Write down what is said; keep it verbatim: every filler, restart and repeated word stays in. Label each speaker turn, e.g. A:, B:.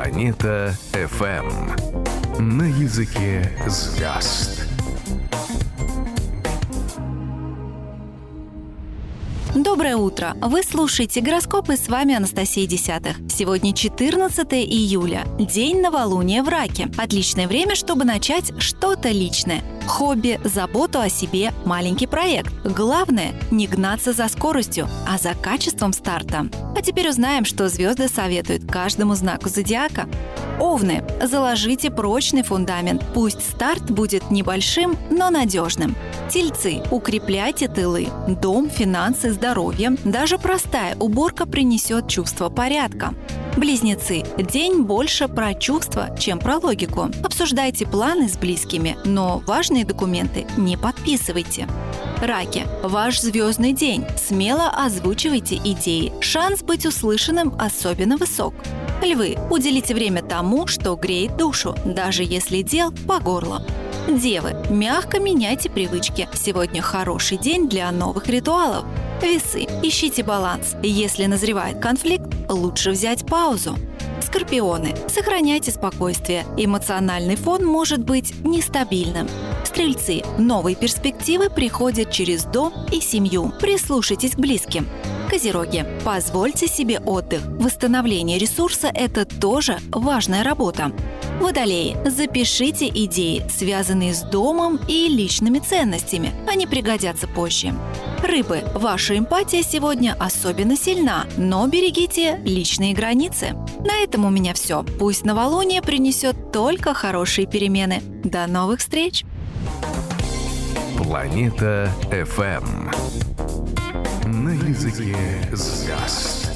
A: Планета эф эм. На языке звезд.
B: Доброе утро! Вы слушаете гороскоп, и с вами Анастасия Десятых. Сегодня четырнадцатое июля, день новолуния в Раке. Отличное время, чтобы начать что-то личное. Хобби, заботу о себе, маленький проект. Главное – не гнаться за скоростью, а за качеством старта. А теперь узнаем, что звезды советуют каждому знаку зодиака. Овны, заложите прочный фундамент. Пусть старт будет небольшим, но надежным. Тельцы, укрепляйте тылы. Дом, финансы, здоровье. Даже простая уборка принесет чувство порядка. Близнецы, день больше про чувства, чем про логику. Обсуждайте планы с близкими, но важные документы не подписывайте. Раки, ваш звездный день. Смело озвучивайте идеи. Шанс быть услышанным особенно высок. Львы, уделите время тому, что греет душу, даже если дел по горло. Девы, мягко меняйте привычки. Сегодня хороший день для новых ритуалов. Весы, ищите баланс. Если назревает конфликт, лучше взять паузу. Скорпионы, сохраняйте спокойствие. Эмоциональный фон может быть нестабильным. Стрельцы, новые перспективы приходят через дом и семью. Прислушайтесь к близким. Козероги, позвольте себе отдых. Восстановление ресурса – это тоже важная работа. Водолеи, запишите идеи, связанные с домом и личными ценностями. Они пригодятся позже. Рыбы, ваша эмпатия сегодня особенно сильна, но берегите личные границы. На этом у меня все. Пусть новолуние принесет только хорошие перемены. До новых встреч!
A: Планета эф эм. На языке звезд.